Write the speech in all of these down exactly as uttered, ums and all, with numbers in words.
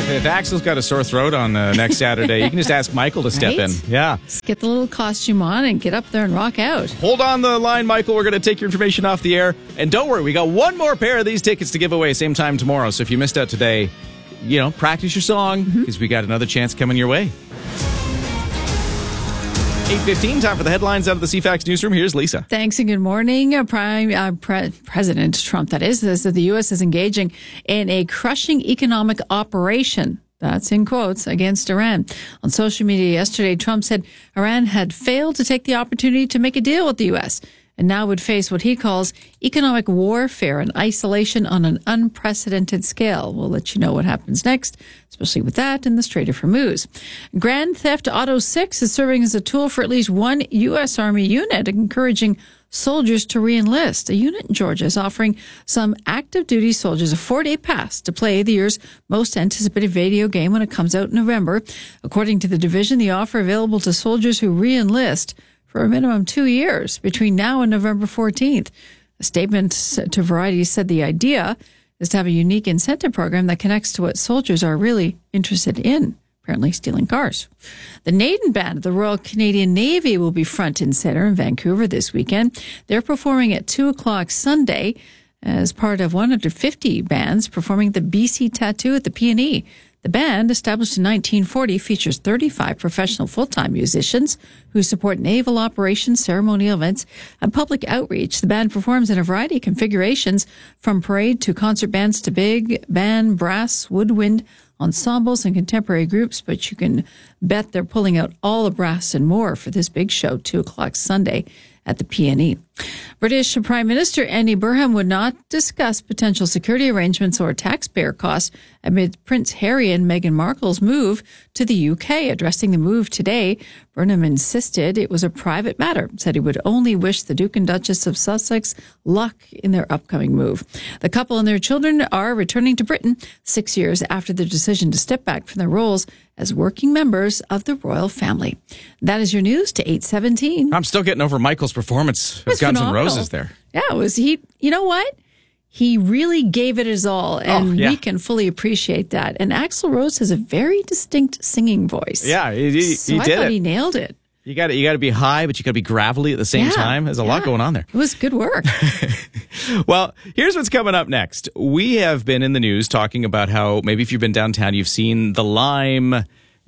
if, if Axel's got a sore throat on uh, next Saturday, you can just ask Michael to step Right? in. Yeah. Just get the little costume on and get up there and rock out. Hold on the line, Michael. We're going to take your information off the air. And don't worry, we got one more pair of these tickets to give away same time tomorrow. So if you missed out today, you know, practice your song because mm-hmm. we got another chance coming your way. eight fifteen, time for the headlines out of the C FAX newsroom. Here's Lisa. Thanks and good morning. Uh, Prime uh, Pre- President Trump, that is, says that the U S is engaging in a crushing economic operation. That's in quotes, against Iran. On social media yesterday, Trump said Iran had failed to take the opportunity to make a deal with the U S and now would face what he calls economic warfare and isolation on an unprecedented scale. We'll let you know what happens next, especially with that in the Strait of Hormuz. Grand Theft Auto six is serving as a tool for at least one U S Army unit, encouraging soldiers to re-enlist. A unit in Georgia is offering some active duty soldiers a four-day pass to play the year's most anticipated video game when it comes out in November. According to the division, the offer available to soldiers who re-enlist for a minimum two years between now and November fourteenth. A statement to Variety said the idea is to have a unique incentive program that connects to what soldiers are really interested in, apparently stealing cars. The Naden Band of the Royal Canadian Navy will be front and center in Vancouver this weekend. They're performing at two o'clock Sunday as part of one hundred fifty bands performing the B C Tattoo at the P and E. The band, established in nineteen forty, features thirty-five professional full-time musicians who support naval operations, ceremonial events, and public outreach. The band performs in a variety of configurations, from parade to concert bands to big band, brass, woodwind, ensembles, and contemporary groups. But you can bet they're pulling out all the brass and more for this big show, two o'clock Sunday at the P and E. British Prime Minister Andy Burnham would not discuss potential security arrangements or taxpayer costs amid Prince Harry and Meghan Markle's move to the U K. Addressing the move today, Burnham insisted it was a private matter, said he would only wish the Duke and Duchess of Sussex luck in their upcoming move. The couple and their children are returning to Britain six years after their decision to step back from their roles as working members of the royal family. That is your news to eight seventeen. I'm still getting over Michael's performance of Guns N' Roses there. Yeah, it was he. You know what? He really gave it his all, and oh, yeah. we can fully appreciate that. And Axl Rose has a very distinct singing voice. Yeah, he, he, so he I did thought it. He nailed it. You got to you got to be high, but you got to be gravelly at the same yeah, time. There's a yeah. lot going on there. It was good work. Well, here's what's coming up next. We have been in the news talking about how maybe if you've been downtown, you've seen the lime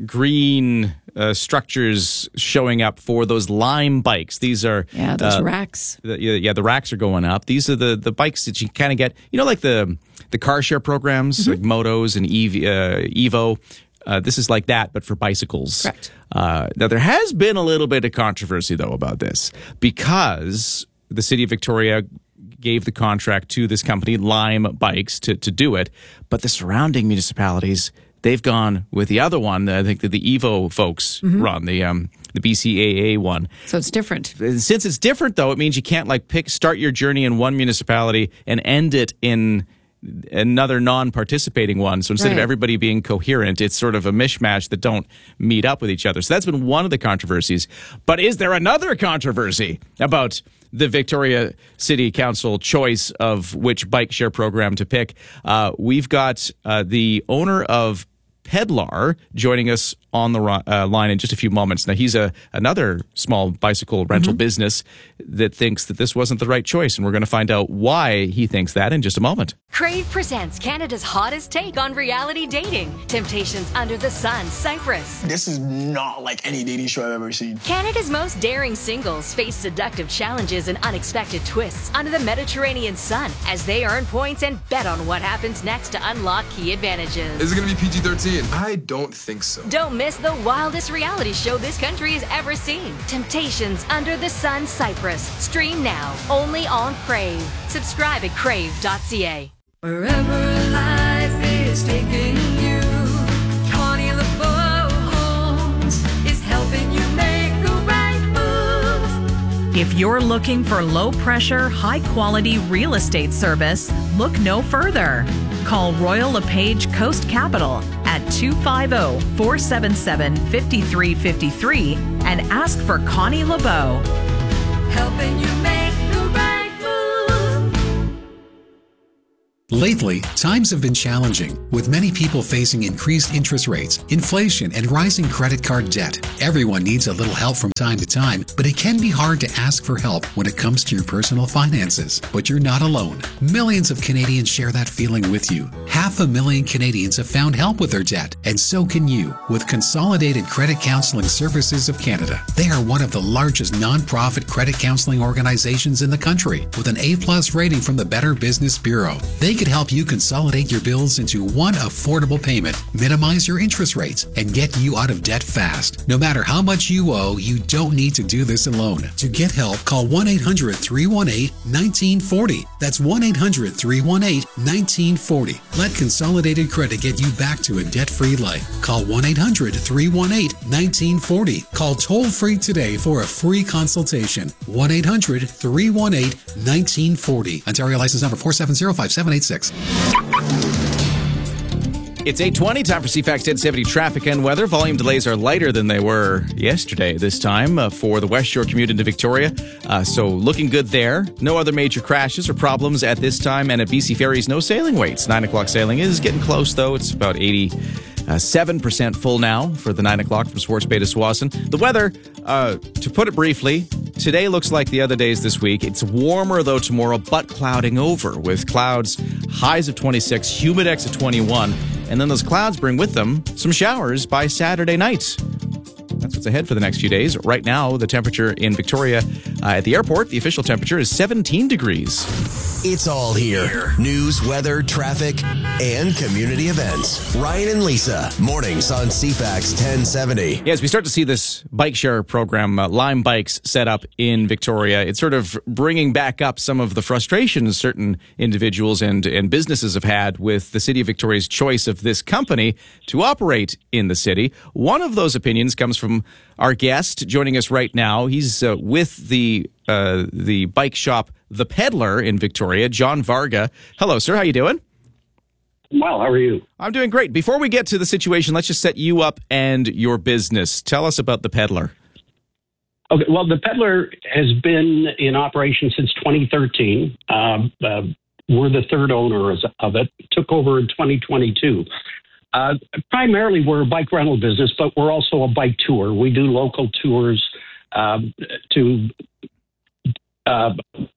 green uh, structures showing up for those Lime bikes. These are yeah, those uh, racks. The, yeah, the racks are going up. These are the, the bikes that you kind of get. You know, like the the car share programs, mm-hmm. like Motos and Ev- uh, Evo. Uh, this is like that, but for bicycles. Correct. Uh, now, there has been a little bit of controversy, though, about this because the city of Victoria gave the contract to this company, Lime Bikes, to, to do it, but the surrounding municipalities, they've gone with the other one. I think that the Evo folks mm-hmm. run, the um, the B C A A one. So it's different. Since it's different, though, it means you can't like pick start your journey in one municipality and end it in another non-participating one. So instead right. of everybody being coherent, it's sort of a mishmash that don't meet up with each other. So that's been one of the controversies. But is there another controversy about the Victoria City Council choice of which bike share program to pick? Uh, we've got uh, the owner of Pedlar joining us on the uh, line in just a few moments. Now, he's a another small bicycle rental mm-hmm. business that thinks that this wasn't the right choice, and we're going to find out why he thinks that in just a moment. Crave presents Canada's hottest take on reality dating. Temptations Under the Sun, Cyprus. This is not like any dating show I've ever seen. Canada's most daring singles face seductive challenges and unexpected twists under the Mediterranean sun as they earn points and bet on what happens next to unlock key advantages. Is it going to be P G thirteen? I don't think so. Don't miss the wildest reality show this country has ever seen. Temptations Under the Sun, Cyprus. Stream now, only on Crave. Subscribe at crave dot c a. Wherever life is taking you, Connie LeBeau Homes is helping you make the right move. If you're looking for low-pressure, high-quality real estate service, look no further. Call Royal LePage Coast Capital at two five zero, four seven seven, five three five three and ask for Connie LeBeau. Helping you make the right move. Lately, times have been challenging, with many people facing increased interest rates, inflation, and rising credit card debt. Everyone needs a little help from time to time, but it can be hard to ask for help when it comes to your personal finances. But you're not alone. Millions of Canadians share that feeling with you. Half a million Canadians have found help with their debt, and so can you with Consolidated Credit Counseling Services of Canada. They are one of the largest nonprofit credit counseling organizations in the country, with an A-plus rating from the Better Business Bureau. They could help you consolidate your bills into one affordable payment, minimize your interest rates, and get you out of debt fast. No matter how much you owe, you don't need to do this alone. To get help, call one eight hundred, three one eight, one nine four zero. That's one eight hundred, three one eight, one nine four zero. Let Consolidated Credit get you back to a debt-free life. Call one eight hundred, three one eight, one nine four zero. Call toll-free today for a free consultation. one eight hundred, three one eight, one nine four zero. Ontario license number four seven zero, five seven eight six. It's eight twenty, time for C FAX ten seventy traffic and weather. Volume delays are lighter than they were yesterday this time uh, for the West Shore commute into Victoria. Uh, so looking good there. No other major crashes or problems at this time. And at B C Ferries, no sailing waits. nine o'clock sailing is getting close, though. It's about eighty-seven percent full now for the nine o'clock from Swartz Bay to Swassen. The weather, uh, to put it briefly, today looks like the other days this week. It's warmer, though, tomorrow, but clouding over with clouds, highs of twenty-six, humidex of twenty-one. And then those clouds bring with them some showers by Saturday night. That's what's ahead for the next few days. Right now, the temperature in Victoria uh, at the airport, the official temperature is seventeen degrees. It's all here. News, weather, traffic, and community events. Ryan and Lisa, mornings on C FAX ten seventy. Yeah, as we start to see this bike share program, uh, Lime Bikes, set up in Victoria, it's sort of bringing back up some of the frustrations certain individuals and, and businesses have had with the City of Victoria's choice of this company to operate in the city. One of those opinions comes from our guest joining us right now. He's uh, with the uh, the bike shop The Peddler in Victoria, John Varga. Hello, sir. How you doing? Well, how are you? I'm doing great. Before we get to the situation, let's just set you up and your business. Tell us about The Peddler. Okay. Well, The Peddler has been in operation since twenty thirteen. Um, uh, we're the third owners of it. Took over in twenty twenty-two. Uh, primarily, we're a bike rental business, but we're also a bike tour. We do local tours um, to. Uh,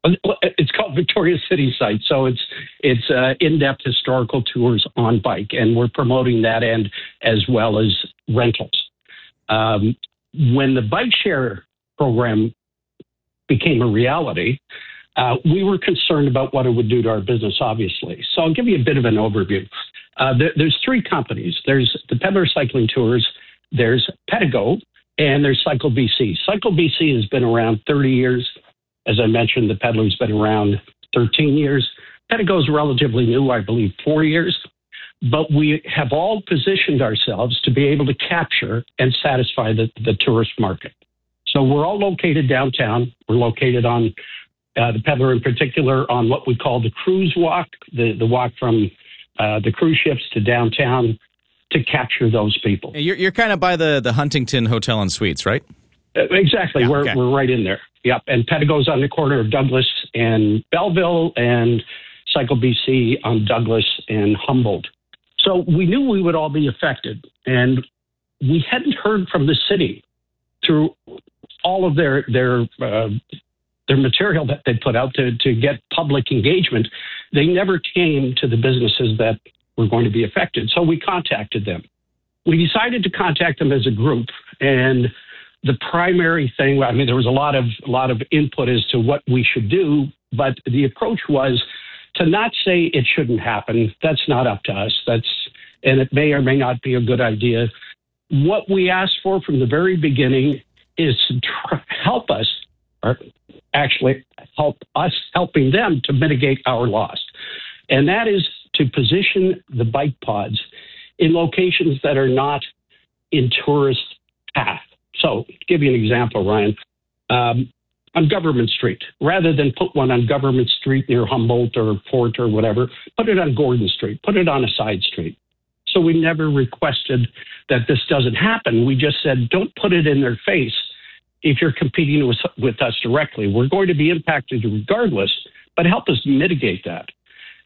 it's called Victoria City Site, so it's it's uh, in-depth historical tours on bike, and we're promoting that end as well as rentals. Um, when the bike share program became a reality, uh, we were concerned about what it would do to our business, obviously. So I'll give you a bit of an overview. Uh, there, there's three companies. There's the Peddler Cycling Tours, there's Pedigo, and there's Cycle B C. Cycle B C has been around thirty years. As I mentioned, the Peddler's been around thirteen years. Pedigo's relatively new, I believe, four years. But we have all positioned ourselves to be able to capture and satisfy the, the tourist market. So we're all located downtown. We're located on uh, the Peddler in particular on what we call the cruise walk, the, the walk from uh, the cruise ships to downtown to capture those people. You're, you're kind of by the, the Huntington Hotel and Suites, right? Uh, exactly. Yeah, we're, okay. we're right in there. Yep. And Pedigo's on the corner of Douglas and Belleville, and Cycle B C on Douglas and Humboldt. So we knew we would all be affected, and we hadn't heard from the city through all of their their uh, their material that they put out to, to get public engagement. They never came to the businesses that were going to be affected. So we contacted them. We decided to contact them as a group, and the primary thing, I mean, there was a lot of a lot of input as to what we should do, but the approach was to not say it shouldn't happen. That's not up to us. That's and it may or may not be a good idea. What we asked for from the very beginning is to try, help us, or actually help us helping them to mitigate our loss, and that is to position the bike pods in locations that are not in tourist path. So, to give you an example, Ryan, um, on Government Street, rather than put one on Government Street near Humboldt or Fort or whatever, put it on Gordon Street, put it on a side street. So we never requested that this doesn't happen. We just said, don't put it in their face if you're competing with, with us directly. We're going to be impacted regardless, but help us mitigate that.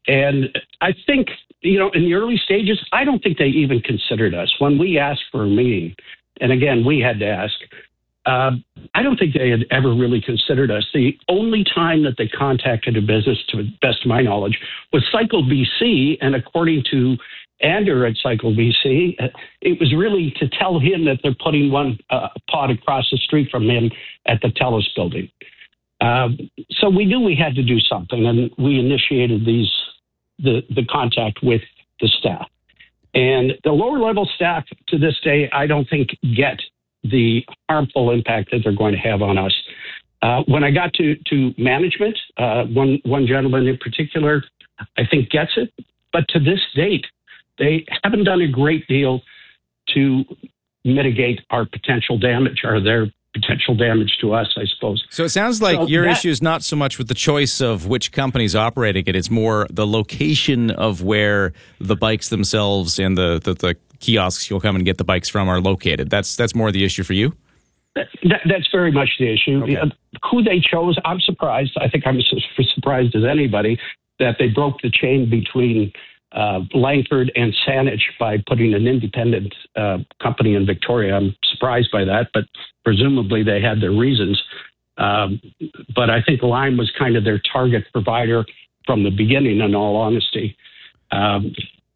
And I think, you know, in the early stages, I don't think they even considered us. When we asked for a meeting, and again, we had to ask, uh, I don't think they had ever really considered us. The only time that they contacted a business, to the best of my knowledge, was Cycle B C. And according to Andrew at Cycle B C, it was really to tell him that they're putting one uh, pod across the street from him at the TELUS building. Um, so we knew we had to do something, and we initiated these the the contact with the staff. And the lower level staff to this day, I don't think get the harmful impact that they're going to have on us. Uh, when I got to to management, uh, one one gentleman in particular, I think gets it, but to this date, they haven't done a great deal to mitigate our potential damage or their potential damage to us, I suppose. So it sounds like So your that- issue is not so much with the choice of which company's operating it. It's more the location of where the bikes themselves and the, the, the kiosks you'll come and get the bikes from are located. That's that's more the issue for you? That, that's very much the issue. Okay. Uh, Who they chose, I'm surprised. I think I'm as surprised as anybody that they broke the chain between uh, Langford and Saanich by putting an independent uh, company in Victoria. I'm surprised by that, but presumably they had their reasons. Um, but I think Lime was kind of their target provider from the beginning, in all honesty. Um,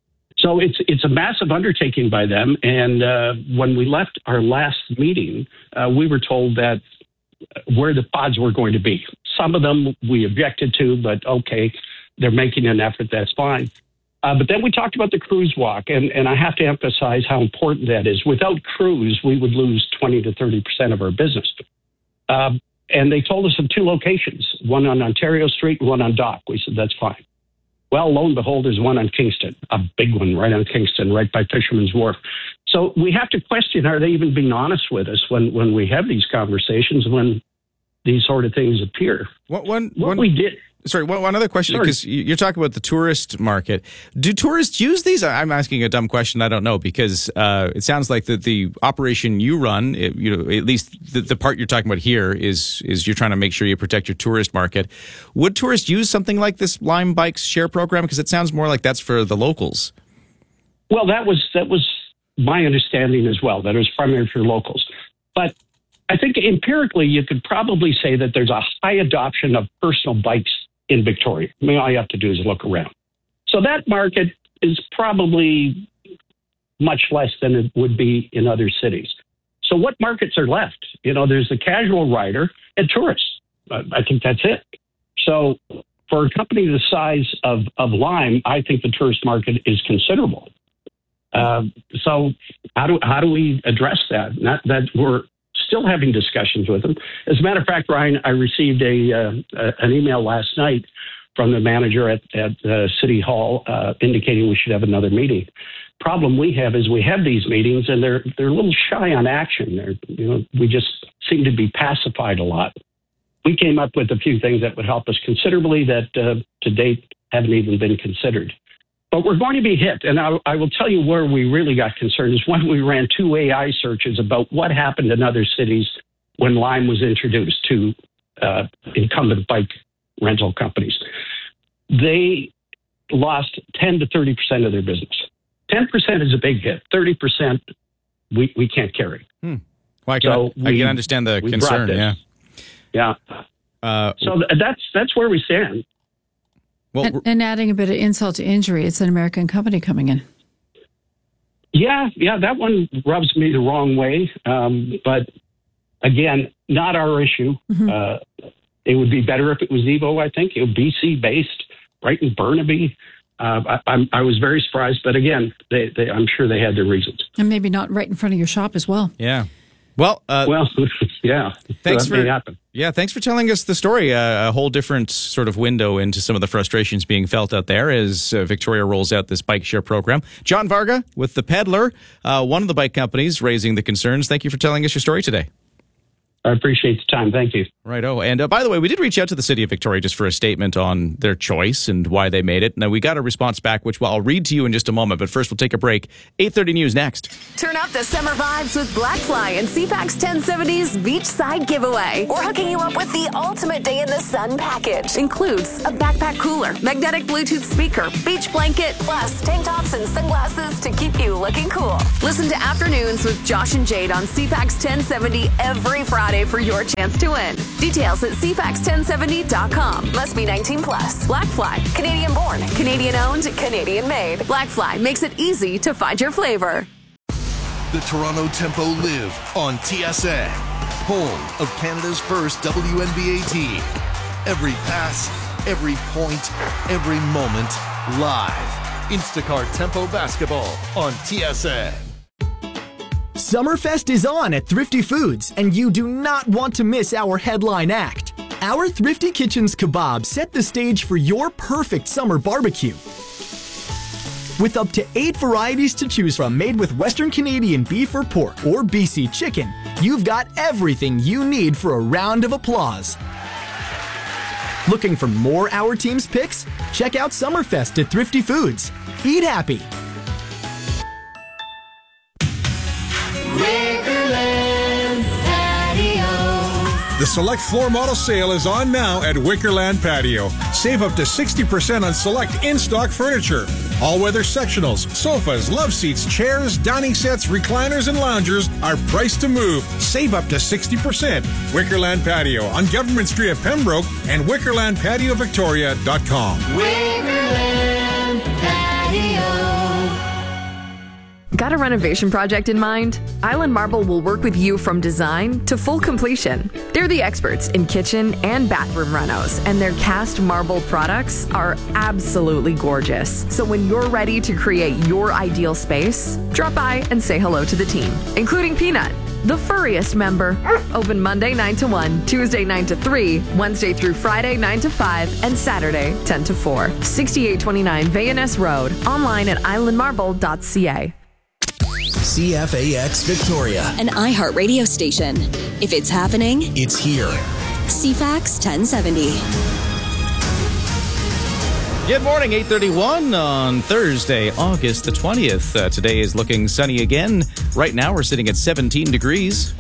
so it's it's a massive undertaking by them. And uh, when we left our last meeting, uh, we were told that where the pods were going to be. Some of them we objected to, but okay, they're making an effort, that's fine. Uh, but then we talked about the cruise walk, and, and I have to emphasize how important that is. Without cruise, we would lose twenty to thirty percent of our business. Um, and they told us of two locations, one on Ontario Street and one on Dock. We said, that's fine. Well, lo and behold, there's one on Kingston, a big one right on Kingston, right by Fisherman's Wharf. So we have to question, are they even being honest with us when, when we have these conversations, when these sort of things appear? What, one, what one, we did... Sorry, one, one other question, Sorry. because you're talking about the tourist market. Do tourists use these? I'm asking a dumb question. I don't know, because uh, it sounds like the, the operation you run, it, you know, at least the, the part you're talking about here is is you're trying to make sure you protect your tourist market. Would tourists use something like this Lime Bikes share program? Because it sounds more like that's for the locals. Well, that was that was my understanding as well, that it was primarily for locals. But I think empirically, you could probably say that there's a high adoption of personal bikes in Victoria. I mean, all you have to do is look around. So that market is probably much less than it would be in other cities. So what markets are left? You know, there's the casual rider and tourists. I I think that's it. So for a company the size of, of Lime, I think the tourist market is considerable. Uh, so how do how do we address that? Not that we're still having discussions with them. As a matter of fact, Ryan, I received a, uh, a an email last night from the manager at, at uh, City Hall uh, indicating we should have another meeting. Problem we have is we have these meetings and they're they're a little shy on action. They're, you know, we just seem to be pacified a lot. We came up with a few things that would help us considerably that uh, to date haven't even been considered. But we're going to be hit. And I, I will tell you where we really got concerned is when we ran two A I searches about what happened in other cities when Lime was introduced to uh, incumbent bike rental companies. They lost ten to thirty percent of their business. ten percent is a big hit. thirty percent we, we can't carry. Hmm. Well, I can, So I we- can understand the we concern, brought this. yeah. Yeah. Uh, So th- that's that's where we stand. well, And, and adding a bit of insult to injury, it's an American company coming in. Yeah, yeah, that one rubs me the wrong way. Um, but again, not our issue. Mm-hmm. Uh, it would be better if it was Evo, I think. It would be B C based, right in Burnaby. Uh, I, I'm, I was very surprised, but again, they, they, I'm sure they had their reasons. And maybe not right in front of your shop as well. yeah. Well, uh, Well, yeah, Thanks that may for- happen. yeah, thanks for telling us the story. Uh, a whole different sort of window into some of the frustrations being felt out there as uh, Victoria rolls out this bike share program. John Varga with The Peddler, uh, one of the bike companies raising the concerns. Thank you for telling us your story today. I appreciate the time. Thank you. Right. Oh, and uh, by the way, we did reach out to the city of Victoria just for a statement on their choice and why they made it. Now, we got a response back, which I'll read to you in just a moment. But first, we'll take a break. eight thirty News next. Turn up the summer vibes with Blackfly and C PAC's ten seventies Beachside Giveaway. We're hooking you up with the ultimate day in the sun package. Includes a backpack cooler, magnetic Bluetooth speaker, beach blanket, plus tank tops and sunglasses to keep you looking cool. Listen to Afternoons with Josh and Jade on C PAC's ten seventy every Friday for your chance to win. Details at c pax ten seventy dot com. Must be nineteen plus. Blackfly, Canadian born, Canadian owned, Canadian made. Blackfly makes it easy to find your flavor. The Toronto Tempo live on T S N, home of Canada's first W N B A team. Every pass, every point, every moment, live. Instacart Tempo basketball on T S N. Summerfest is on at Thrifty Foods, and you do not want to miss our headline act. Our Thrifty Kitchens kebabs set the stage for your perfect summer barbecue. With up to eight varieties to choose from made with Western Canadian beef or pork or B C chicken, you've got everything you need for a round of applause. Looking for more Our Team's picks? Check out Summerfest at Thrifty Foods. Eat happy. Wickerland Patio. The select floor model sale is on now at Wickerland Patio. Save up to sixty percent on select in-stock furniture. All-weather sectionals, sofas, love seats, chairs, dining sets, recliners, and loungers are priced to move. Save up to sixty percent. Wickerland Patio on Government Street at Pembroke and wickerland patio victoria dot com. Wickerland Patio. Got a renovation project in mind? Island Marble will work with you from design to full completion. They're the experts in kitchen and bathroom renos, and their cast marble products are absolutely gorgeous. So when you're ready to create your ideal space, drop by and say hello to the team, including Peanut, the furriest member. Open Monday nine to one, Tuesday nine to three, Wednesday through Friday nine to five, and Saturday ten to four. sixty-eight twenty-nine Van Ness Road. Online at island marble dot c a. C F A X Victoria, an iHeart radio station. If it's happening, it's here. C FAX ten seventy. Good morning, eight thirty-one on Thursday, August the twentieth. Uh, today is looking sunny again. Right now we're sitting at seventeen degrees.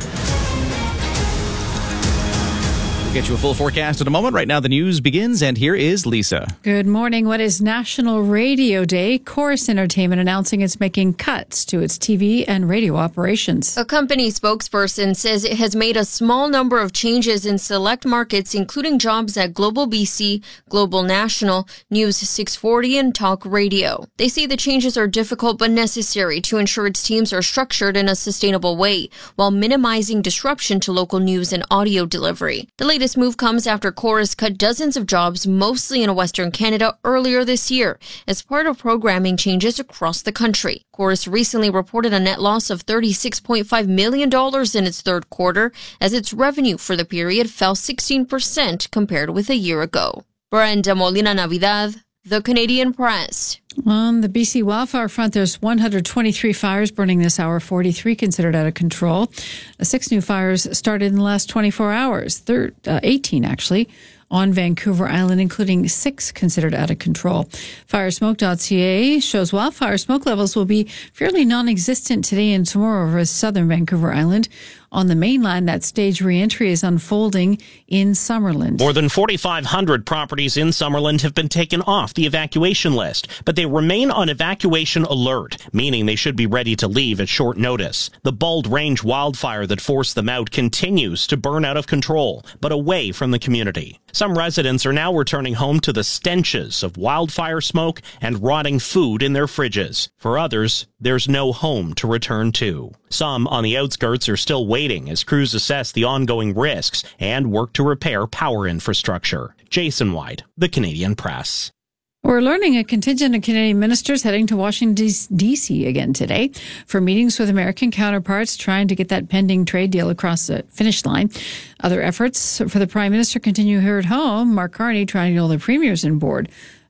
We'll get you a full forecast in a moment. Right now the news begins, and here is Lisa. Good morning. What is National Radio Day? Chorus Entertainment announcing it's making cuts to its T V and radio operations. A company spokesperson says it has made a small number of changes in select markets, including jobs at Global B C, Global National, News six forty, and Talk Radio. They say the changes are difficult but necessary to ensure its teams are structured in a sustainable way, while minimizing disruption to local news and audio delivery. The latest move comes after Chorus cut dozens of jobs, mostly in Western Canada, earlier this year, as part of programming changes across the country. Chorus recently reported a net loss of thirty-six point five million dollars in its third quarter, as its revenue for the period fell sixteen percent compared with a year ago. Brenda Molina Navidad, The Canadian Press. On the B C wildfire front, there's one hundred twenty-three fires burning this hour, forty-three considered out of control. Six new fires started in the last twenty-four hours, Thir- uh, eighteen actually, on Vancouver Island, including six considered out of control. Firesmoke dot c a shows wildfire smoke levels will be fairly non-existent today and tomorrow over southern Vancouver Island. On the mainline, that stage re-entry is unfolding in Summerland. More than forty-five hundred properties in Summerland have been taken off the evacuation list, but they remain on evacuation alert, meaning they should be ready to leave at short notice. The Bald Range wildfire that forced them out continues to burn out of control, but away from the community. Some residents are now returning home to the stenches of wildfire smoke and rotting food in their fridges. For others, there's no home to return to. Some on the outskirts are still waiting as crews assess the ongoing risks and work to repair power infrastructure. Jason White, The Canadian Press. We're learning a contingent of Canadian ministers heading to Washington, D C again today for meetings with American counterparts trying to get that pending trade deal across the finish line. Other efforts for the Prime Minister continue here at home. Mark Carney trying to get all the premiers on board.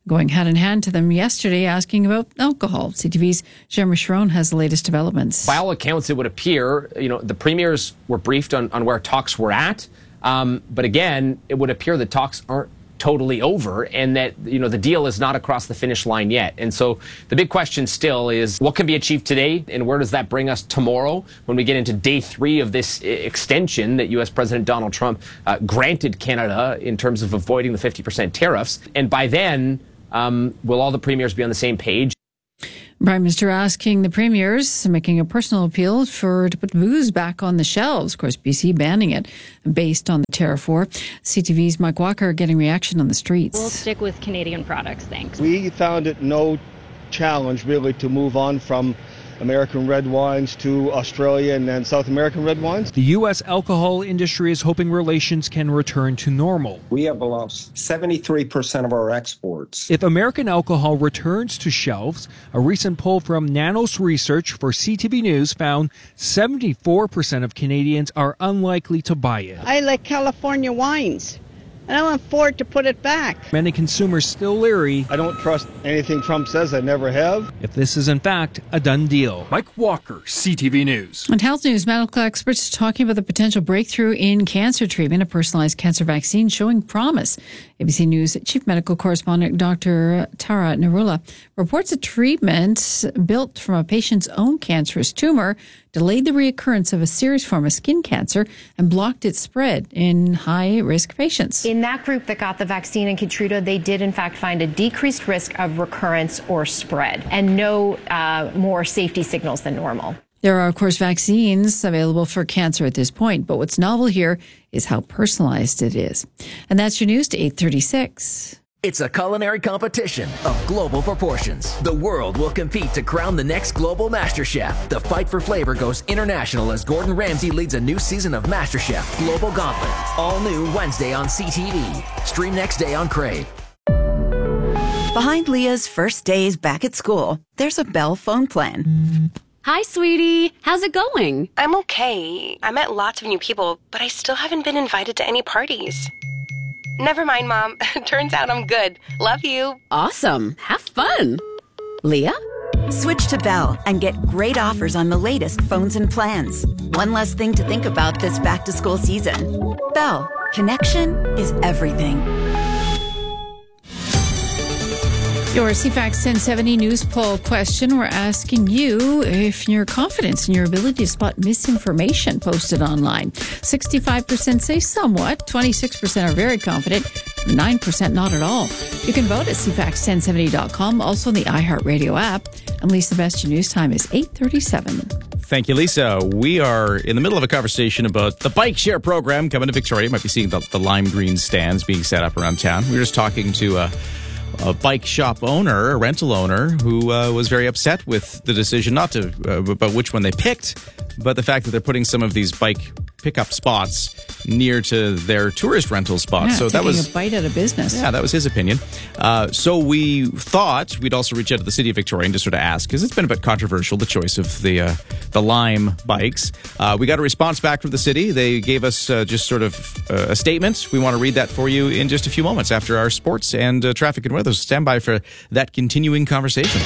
going hand in hand to them yesterday asking about alcohol. C T V's Jeremy Sharon has the latest developments. By all accounts, it would appear, you know, the premiers were briefed on, on where talks were at. Um, but again, it would appear that talks aren't totally over and that, you know, the deal is not across the finish line yet. And so the big question still is what can be achieved today and where does that bring us tomorrow when we get into day three of this extension that U S President Donald Trump uh, granted Canada in terms of avoiding the fifty percent tariffs. And by then, um, will all the premiers be on the same page? Prime Minister asking the premiers, making a personal appeal for to put booze back on the shelves. Of course, B C banning it based on the tariff war. C T V's Mike Walker getting reaction on the streets. We'll stick with Canadian products, thanks. We found it no challenge really to move on from American red wines to Australian and South American red wines. The U S alcohol industry is hoping relations can return to normal. We have lost seventy-three percent of our exports. If American alcohol returns to shelves, a recent poll from Nanos Research for C T V News found seventy-four percent of Canadians are unlikely to buy it. I like California wines, and I want Ford to put it back. Many consumers still leery. I don't trust anything Trump says. I never have. If this is in fact a done deal. Mike Walker, C T V News. On health news, medical experts talking about the potential breakthrough in cancer treatment, a personalized cancer vaccine showing promise. A B C News chief medical correspondent Doctor Tara Narula reports a treatment built from a patient's own cancerous tumor delayed the reoccurrence of a serious form of skin cancer and blocked its spread in high-risk patients. In that group that got the vaccine in Keytruda, they did in fact find a decreased risk of recurrence or spread and no uh, more safety signals than normal. There are, of course, vaccines available for cancer at this point, but what's novel here is how personalized it is. And that's your news to eight thirty-six. It's a culinary competition of global proportions. The world will compete to crown the next global master chef. The fight for flavor goes international as Gordon Ramsay leads a new season of MasterChef Global Gauntlet. All new Wednesday on C T V. Stream next day on Crave. Behind Leah's first days back at school, there's a Bell phone plan. Hi, sweetie. How's it going? I'm okay. I met lots of new people, but I still haven't been invited to any parties. Never mind, Mom. Turns out I'm good. Love you. Awesome. Have fun. Leah? Switch to Bell and get great offers on the latest phones and plans. One less thing to think about this back-to-school season. Bell. Connection is everything. Your C FAX ten seventy news poll question. We're asking you if your confidence in your ability to spot misinformation posted online. sixty-five percent say somewhat, twenty-six percent are very confident, nine percent not at all. You can vote at C FAX ten seventy dot com, also on the iHeartRadio app. And Lisa Best, your news time is eight thirty-seven. Thank you, Lisa. We are in the middle of a conversation about the bike share program coming to Victoria. You might be seeing the, the lime green stands being set up around town. We were just talking to uh, a bike shop owner, a rental owner, who uh, was very upset with the decision not to, uh, about which one they picked, but the fact that they're putting some of these bike pickup spots near to their tourist rental spots. Yeah, so that was a bite out of business. Yeah, that was his opinion. Uh, so we thought we'd also reach out to the city of Victoria and just sort of ask, because it's been a bit controversial, the choice of the uh, the Lime bikes. Uh, we got a response back from the city. They gave us uh, just sort of uh, a statement. We want to read that for you in just a few moments after our sports and uh, traffic and weather. So stand by for that continuing conversation.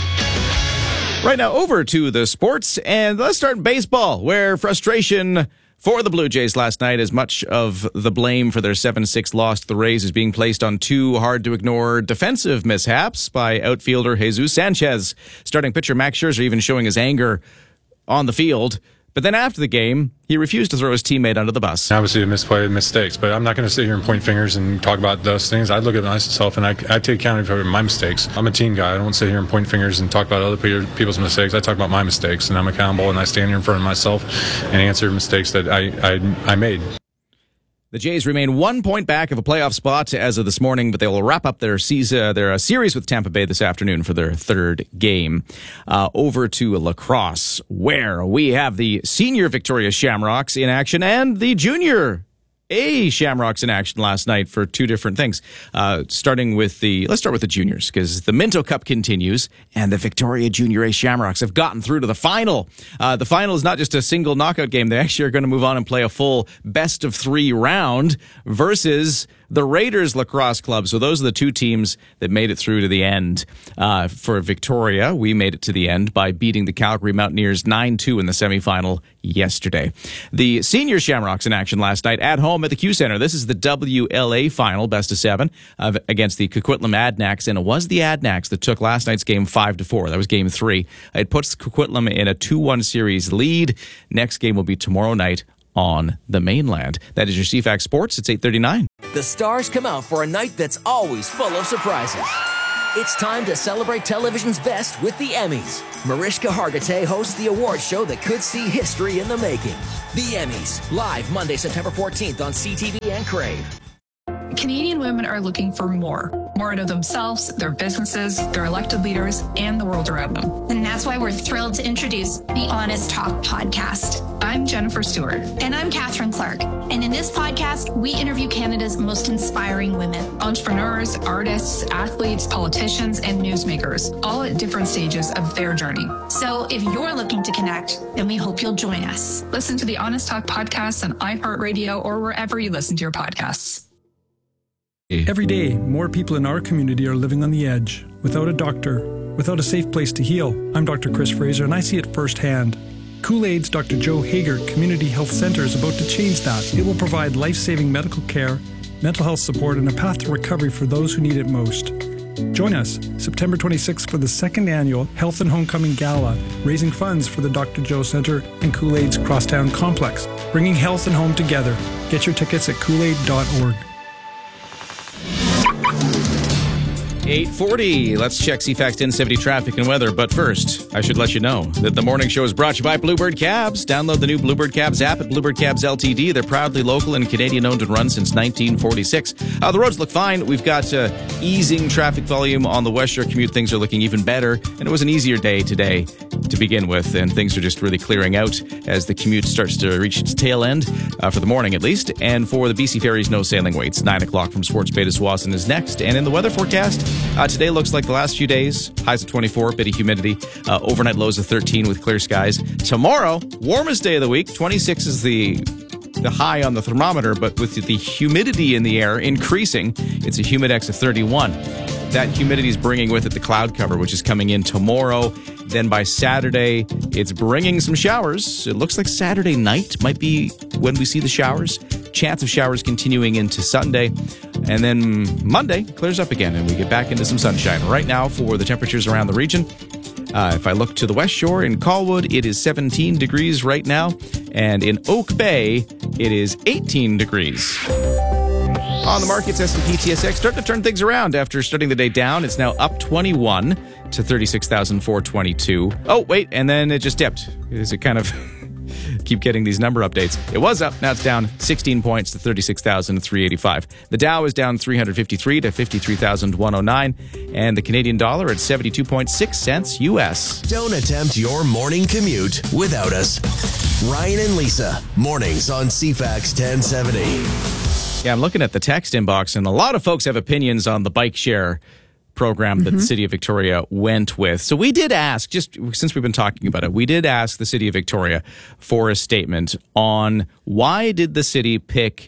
Right now, over to the sports, and let's start in baseball, where frustration for the Blue Jays last night, as much of the blame for their seven six loss to the Rays is being placed on two hard-to-ignore defensive mishaps by outfielder Jesus Sanchez. Starting pitcher Max Scherzer even showing his anger on the field. But then after the game, he refused to throw his teammate under the bus. Obviously, a misplay, mistakes, but I'm not going to sit here and point fingers and talk about those things. I look at myself and I, I take accountability for my mistakes. I'm a team guy. I don't sit here and point fingers and talk about other people's mistakes. I talk about my mistakes, and I'm accountable, and I stand here in front of myself and answer mistakes that I, I, I made. The Jays remain one point back of a playoff spot as of this morning, but they will wrap up their season, their uh, series with Tampa Bay this afternoon for their third game. Uh, over to lacrosse, where we have the senior Victoria Shamrocks in action and the junior A Shamrocks in action last night for two different things. Uh, starting with the, let's start with the juniors, because the Minto Cup continues, and the Victoria Junior A Shamrocks have gotten through to the final. Uh, the final is not just a single knockout game. They actually are going to move on and play a full best of three round versus the Raiders Lacrosse Club. So those are the two teams that made it through to the end. Uh, for Victoria, we made it to the end by beating the Calgary Mountaineers nine two in the semifinal yesterday. The senior Shamrocks in action last night at home at the Q Center. This is the W L A final, best of seven, uh, against the Coquitlam Adnacks, and it was the Adnacks that took last night's game five to four. That was game three. It puts Coquitlam in a two one series lead. Next game will be tomorrow night on the mainland. That is your C FAX Sports. It's eight thirty-nine. The stars come out for a night that's always full of surprises. It's time to celebrate television's best with the Emmys. Mariska Hargitay hosts the award show that could see history in the making. The Emmys, live Monday, September fourteenth on C T V and Crave. Canadian women are looking for more. More out of themselves, their businesses, their elected leaders, and the world around them. And that's why we're thrilled to introduce the Honest Talk podcast. I'm Jennifer Stewart. And I'm Catherine Clark. And in this podcast, we interview Canada's most inspiring women. Entrepreneurs, artists, athletes, politicians, and newsmakers, all at different stages of their journey. So if you're looking to connect, then we hope you'll join us. Listen to the Honest Talk podcast on iHeartRadio or wherever you listen to your podcasts. Every day, more people in our community are living on the edge, without a doctor, without a safe place to heal. I'm Doctor Chris Fraser, and I see it firsthand. Kool-Aid's Doctor Joe Hager Community Health Center is about to change that. It will provide life-saving medical care, mental health support, and a path to recovery for those who need it most. Join us September twenty-sixth for the second annual Health and Homecoming Gala, raising funds for the Doctor Joe Center and Kool-Aid's Crosstown Complex, bringing health and home together. Get your tickets at kool aid dot org. eight forty. Let's check C FAX ten seventy traffic and weather. But first, I should let you know that the morning show is brought to you by Bluebird Cabs. Download the new Bluebird Cabs app at Bluebird Cabs L T D. They're proudly local and Canadian-owned and run since nineteen forty-six. Uh, the roads look fine. We've got uh, easing traffic volume on the West Shore commute. Things are looking even better. And it was an easier day today to begin with. And things are just really clearing out as the commute starts to reach its tail end, uh, for the morning at least. And for the B C Ferries, no sailing waits. nine o'clock from Swartz Bay to Swanson is next. And in the weather forecast, Uh, today looks like the last few days. Highs of twenty-four, bit of humidity. Uh, overnight lows of thirteen with clear skies. Tomorrow, warmest day of the week. twenty-six is the the high on the thermometer, but with the humidity in the air increasing, it's a humidex of thirty-one. That humidity is bringing with it the cloud cover, which is coming in tomorrow. Then by Saturday, it's bringing some showers. It looks like Saturday night might be when we see the showers. Chance of showers continuing into Sunday. And then Monday clears up again and we get back into some sunshine. Right now for the temperatures around the region, uh, if I look to the West Shore in Colwood, it is seventeen degrees right now. And in Oak Bay, it is eighteen degrees. On the markets, S and P T S X starting to turn things around after starting the day down. It's now up twenty-one to thirty-six thousand four hundred twenty-two. Oh, wait, and then it just dipped. Is it kind of keep getting these number updates? It was up. Now it's down sixteen points to thirty-six thousand three hundred eighty-five. The Dow is down three hundred fifty-three to fifty-three thousand one hundred nine. And the Canadian dollar at seventy-two point six cents U S. Don't attempt your morning commute without us. Ryan and Lisa, mornings on C FAX ten seventy. Yeah, I'm looking at the text inbox, and a lot of folks have opinions on the bike share program that mm-hmm. the City of Victoria went with. So we did ask, just since we've been talking about it, we did ask the City of Victoria for a statement on why did the city pick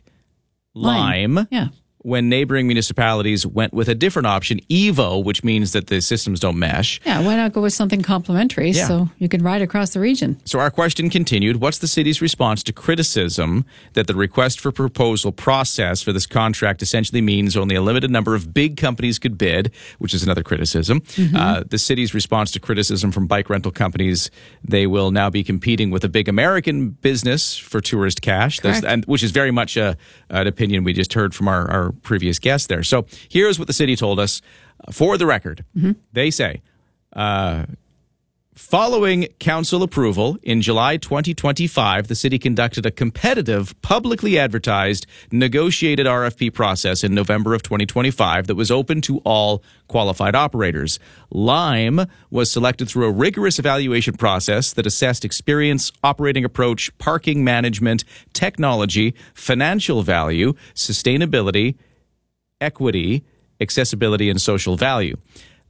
Lime, Lime yeah. when neighboring municipalities went with a different option, Evo, which means that the systems don't mesh. Yeah, why not go with something complementary yeah. so you can ride across the region? So our question continued, what's the city's response to criticism that the request for proposal process for this contract essentially means only a limited number of big companies could bid, which is another criticism. Mm-hmm. Uh, the city's response to criticism from bike rental companies, they will now be competing with a big American business for tourist cash, and, which is very much a, an opinion we just heard from our, our previous guest there. So here's what the city told us. For the record, mm-hmm. they say, uh, following council approval in July twenty twenty-five, the city conducted a competitive, publicly advertised, negotiated R F P process in November of twenty twenty-five that was open to all qualified operators. Lime was selected through a rigorous evaluation process that assessed experience, operating approach, parking management, technology, financial value, sustainability, equity, accessibility, and social value.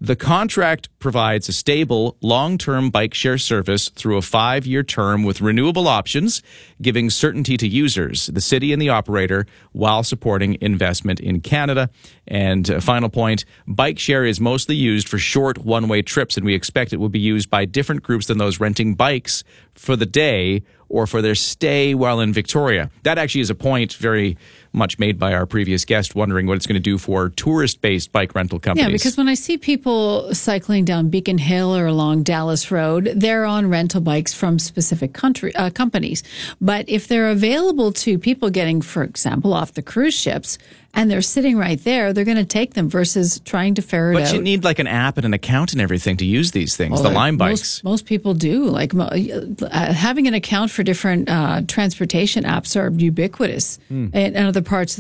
The contract provides a stable, long-term bike share service through a five-year term with renewable options, giving certainty to users, the city and the operator, while supporting investment in Canada. And uh, final point, bike share is mostly used for short one-way trips, and we expect it will be used by different groups than those renting bikes for the day or for their stay while in Victoria. That actually is a point very much made by our previous guest, wondering what it's going to do for tourist-based bike rental companies. Yeah, because when I see people cycling down Beacon Hill or along Dallas Road, they're on rental bikes from specific country uh, companies. But if they're available to people getting, for example, off the cruise ships, and they're sitting right there, they're going to take them versus trying to ferret but out. But you need like an app and an account and everything to use these things, well, the Lime bikes. Most, most people do. Like uh, having an account for different uh, transportation apps are ubiquitous mm. in, in other parts of the